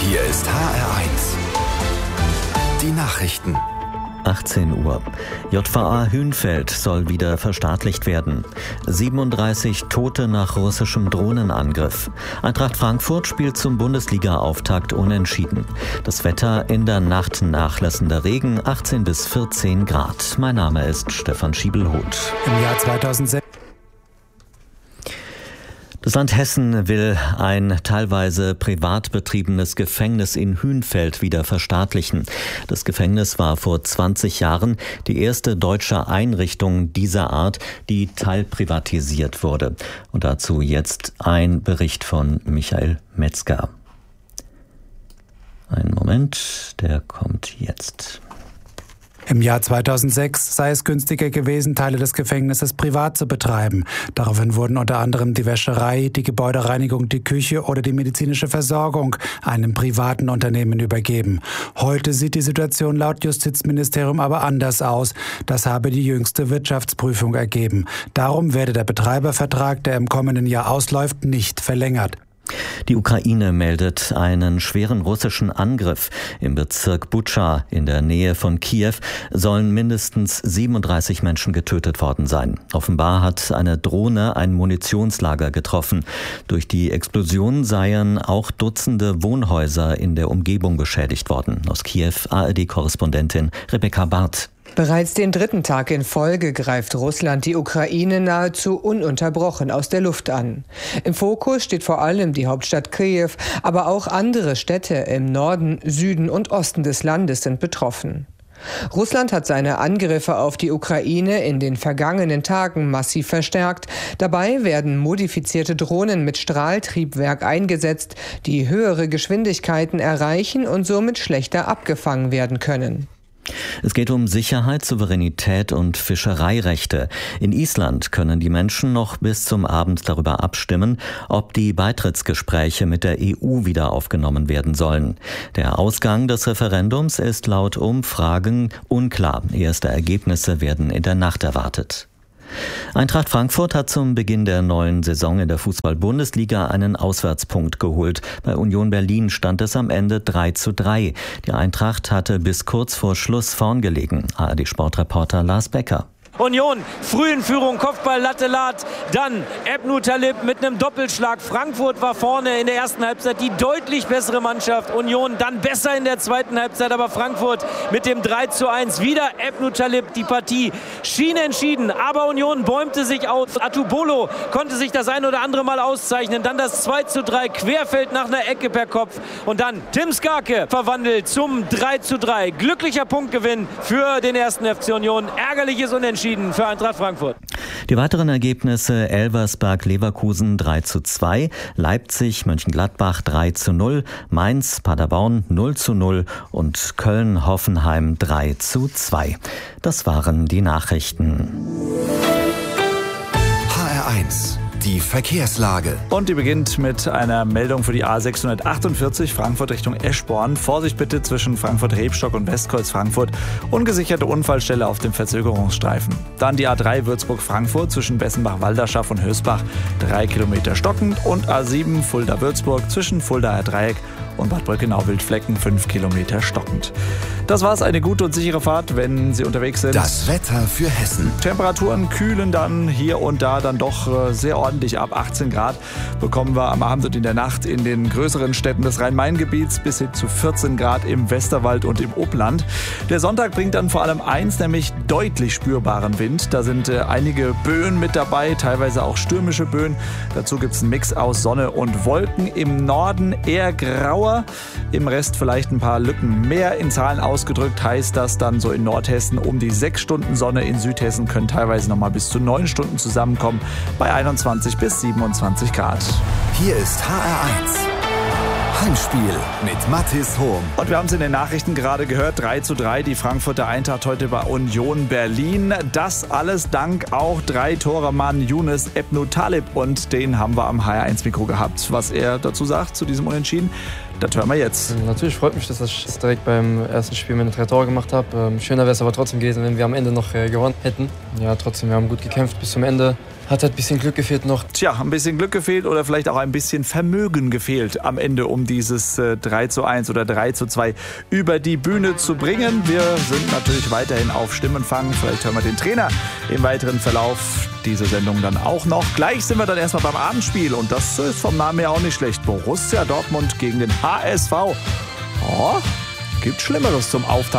Hier ist HR1. Die Nachrichten. 18 Uhr. JVA Hünfeld soll wieder verstaatlicht werden. 37 Tote nach russischem Drohnenangriff. Eintracht Frankfurt spielt zum Bundesliga-Auftakt unentschieden. Das Wetter in der Nacht nachlassender Regen, 18 bis 14 Grad. Mein Name ist Stefan Schiebelhoth. Im Jahr 2006. Das Land Hessen will ein teilweise privat betriebenes Gefängnis in Hünfeld wieder verstaatlichen. Das Gefängnis war vor 20 Jahren die erste deutsche Einrichtung dieser Art, die teilprivatisiert wurde. Und dazu jetzt ein Bericht von Michael Metzger. Einen Moment, der kommt jetzt. Im Jahr 2006 sei es günstiger gewesen, Teile des Gefängnisses privat zu betreiben. Daraufhin wurden unter anderem die Wäscherei, die Gebäudereinigung, die Küche oder die medizinische Versorgung einem privaten Unternehmen übergeben. Heute sieht die Situation laut Justizministerium aber anders aus. Das habe die jüngste Wirtschaftsprüfung ergeben. Darum werde der Betreibervertrag, der im kommenden Jahr ausläuft, nicht verlängert. Die Ukraine meldet einen schweren russischen Angriff. Im Bezirk Butscha in der Nähe von Kiew sollen mindestens 37 Menschen getötet worden sein. Offenbar hat eine Drohne ein Munitionslager getroffen. Durch die Explosion seien auch Dutzende Wohnhäuser in der Umgebung beschädigt worden. Aus Kiew ARD-Korrespondentin Rebecca Barth. Bereits den dritten Tag in Folge greift Russland die Ukraine nahezu ununterbrochen aus der Luft an. Im Fokus steht vor allem die Hauptstadt Kiew, aber auch andere Städte im Norden, Süden und Osten des Landes sind betroffen. Russland hat seine Angriffe auf die Ukraine in den vergangenen Tagen massiv verstärkt. Dabei werden modifizierte Drohnen mit Strahltriebwerk eingesetzt, die höhere Geschwindigkeiten erreichen und somit schlechter abgefangen werden können. Es geht um Sicherheit, Souveränität und Fischereirechte. In Island können die Menschen noch bis zum Abend darüber abstimmen, ob die Beitrittsgespräche mit der EU wieder aufgenommen werden sollen. Der Ausgang des Referendums ist laut Umfragen unklar. Erste Ergebnisse werden in der Nacht erwartet. Eintracht Frankfurt hat zum Beginn der neuen Saison in der Fußball-Bundesliga einen Auswärtspunkt geholt. Bei Union Berlin stand es am Ende 3:3. Die Eintracht hatte bis kurz vor Schluss vorn gelegen. ARD-Sportreporter Lars Becker. Union früh in Führung, Kopfball, Latte Lat, dann Ebnu Talib mit einem Doppelschlag. Frankfurt war vorne in der ersten Halbzeit die deutlich bessere Mannschaft. Union dann besser in der zweiten Halbzeit, aber Frankfurt mit dem 3:1. Wieder Ebnu Talib, die Partie schien entschieden, aber Union bäumte sich aus. Atubolo konnte sich das ein oder andere Mal auszeichnen. Dann das 2:3, Querfeld nach einer Ecke per Kopf. Und dann Tim Skarke verwandelt zum 3:3. Glücklicher Punktgewinn für den ersten FC Union. Ärgerliches Unentschieden für Eintracht Frankfurt. Die weiteren Ergebnisse: Elversberg-Leverkusen 3:2, Leipzig-Mönchengladbach 3:0, Mainz-Paderborn 0:0 und Köln-Hoffenheim 3:2. Das waren die Nachrichten. HR1. Die Verkehrslage. Und die beginnt mit einer Meldung für die A648 Frankfurt Richtung Eschborn. Vorsicht bitte zwischen Frankfurt-Rebstock und Westkreuz-Frankfurt. Ungesicherte Unfallstelle auf dem Verzögerungsstreifen. Dann die A3 Würzburg-Frankfurt zwischen Bessenbach-Walderschaft und Hösbach 3 Kilometer stockend. Und A7 Fulda-Würzburg zwischen Fuldaer Dreieck und Bad Brückenau-Wildflecken 5 Kilometer stockend. Das war's, eine gute und sichere Fahrt, wenn Sie unterwegs sind. Das Wetter für Hessen. Temperaturen kühlen dann hier und da dann doch sehr ordentlich ab. 18 Grad bekommen wir am Abend und in der Nacht in den größeren Städten des Rhein-Main-Gebiets bis hin zu 14 Grad im Westerwald und im Upland. Der Sonntag bringt dann vor allem eins, nämlich deutlich spürbaren Wind. Da sind einige Böen mit dabei, teilweise auch stürmische Böen. Dazu gibt's einen Mix aus Sonne und Wolken. Im Norden eher grauer, im Rest vielleicht ein paar Lücken mehr. In Zahlen ausgedrückt heißt das dann so in Nordhessen um die 6 Stunden Sonne. In Südhessen können teilweise noch mal bis zu 9 Stunden zusammenkommen bei 21 bis 27 Grad. Hier ist HR1. Heimspiel mit Mathis Hohm. Und wir haben es in den Nachrichten gerade gehört, 3:3, die Frankfurter Eintracht heute bei Union Berlin. Das alles dank auch 3-Tore-Mann Younes Ebnu Talib. Und den haben wir am HR1-Mikro gehabt. Was er dazu sagt zu diesem Unentschieden, das hören wir jetzt. Natürlich freut mich, dass ich direkt beim ersten Spiel meine 3 Tore gemacht habe. Schöner wäre es aber trotzdem gewesen, wenn wir am Ende noch gewonnen hätten. Ja, trotzdem, wir haben gut gekämpft bis zum Ende. Hat halt ein bisschen Glück gefehlt noch. Tja, ein bisschen Glück gefehlt oder vielleicht auch ein bisschen Vermögen gefehlt am Ende, um dieses 3:1 oder 3:2 über die Bühne zu bringen. Wir sind natürlich weiterhin auf Stimmenfang. Vielleicht hören wir den Trainer im weiteren Verlauf dieser Sendung dann auch noch. Gleich sind wir dann erstmal beim Abendspiel und das ist vom Namen her auch nicht schlecht. Borussia Dortmund gegen den HSV. Oh, gibt Schlimmeres zum Auftakt.